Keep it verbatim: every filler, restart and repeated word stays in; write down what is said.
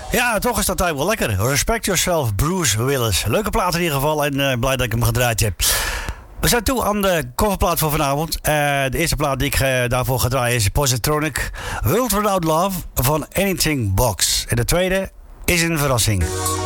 Ja, toch is dat eigenlijk wel lekker. Respect Yourself, Bruce Willis. Leuke plaat in ieder geval en uh, blij dat ik hem gedraaid heb. We zijn toe aan de coverplaat voor vanavond. Uh, de eerste plaat die ik uh, daarvoor ga draaien is Positronic World Without Love van Anything Box. En de tweede is een verrassing.